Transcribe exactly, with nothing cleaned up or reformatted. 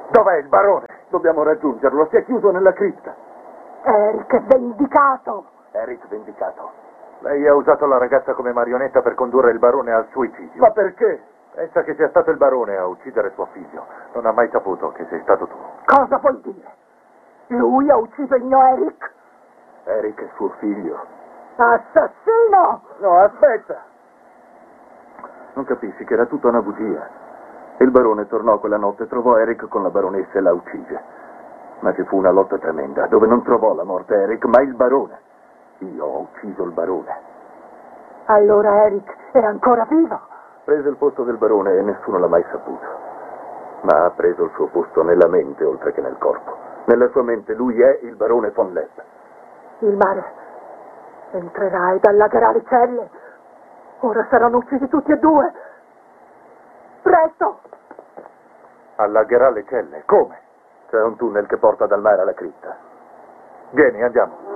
Dov'è il barone? Dobbiamo raggiungerlo, si è chiuso nella cripta. Eric è vendicato. Eric vendicato. Lei ha usato la ragazza come marionetta per condurre il barone al suicidio. Ma perché? Pensa che sia stato il barone a uccidere suo figlio. Non ha mai saputo che sei stato tu. Cosa vuol dire? Lui ha ucciso il mio Eric? Eric è suo figlio. Assassino! No, aspetta. Non capissi che era tutta una bugia. Il barone tornò quella notte e trovò Eric con la baronessa e la uccise. Ma ci fu una lotta tremenda, dove non trovò la morte Eric, ma il barone. Io ho ucciso il barone. Allora Eric è ancora vivo? Prese il posto del barone e nessuno l'ha mai saputo. Ma ha preso il suo posto nella mente oltre che nel corpo. Nella sua mente lui è il barone von Lepp. Il mare. Entrerai dalla grave celle. Ora saranno uccisi tutti e due. Presto! Allagherà le celle. Come? C'è un tunnel che porta dal mare alla cripta. Vieni, andiamo.